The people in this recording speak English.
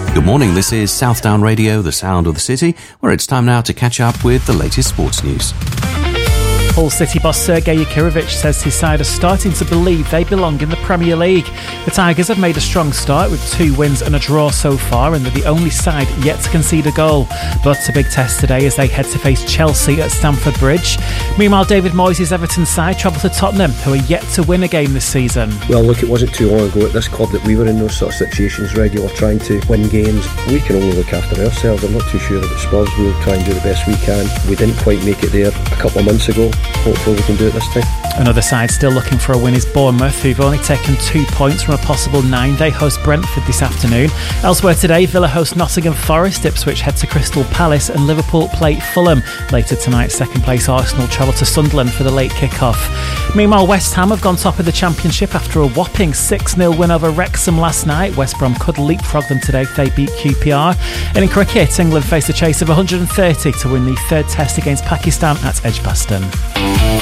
Good morning, this is Southdown Radio, the sound of the city, where it's time now to catch up with the latest sports news. Hull City boss Sergei Yakirovich says his side are starting to believe they belong in the Premier League. The Tigers have made a strong start with 2 wins and a draw so far, and they're the only side yet to concede a goal. But a big test today as they head to face Chelsea at Stamford Bridge. Meanwhile, David Moyes' Everton side travel to Tottenham, who are yet to win a game this season. Well, look, it wasn't too long ago at this club that we were in those sort of situations regular, trying to win games. We can only look after ourselves. I'm not too sure about Spurs. We'll try and do the best we can. We didn't quite make it there a couple of months ago. Hopefully we can do it this time. Another side still looking for a win is Bournemouth, who've only taken 2 points from a possible 9. They host Brentford this afternoon. Elsewhere today, Villa host Nottingham Forest, Ipswich head to Crystal Palace, and Liverpool play Fulham. Later tonight, second place Arsenal travel to Sunderland for the late kick-off. Meanwhile, West Ham have gone top of the Championship after a whopping 6-0 win over Wrexham last night. West Brom could leapfrog them today if they beat QPR. And in cricket, England face a chase of 130 to win the 3rd test against Pakistan at Edgbaston.